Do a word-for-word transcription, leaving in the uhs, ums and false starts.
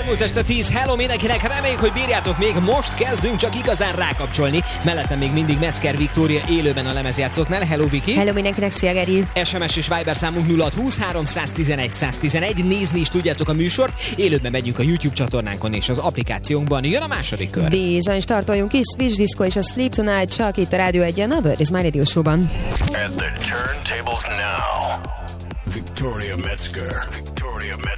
Elmúlt este tíz, hello mindenkinek, reméljük, hogy bírjátok, még most kezdünk csak igazán rákapcsolni. Mellettem még mindig Metzger Viktória élőben a lemezjátszóknál. Hello Viki! Hello mindenkinek, szia Geri! es em es és Viber számunk nulla húsz háromszáztizenegy száztizenegy. Nézni is tudjátok a műsort. Élőben megyünk a YouTube csatornánkon és az applikációnkban. Jön a második kör. Bizony, startoljunk is. Switch Disco és a Sleep Tonight csak itt a Rádió egyen, a Bird is My Radio Show-ban. At the turntables now, Victoria Metzger. Victoria Metzger.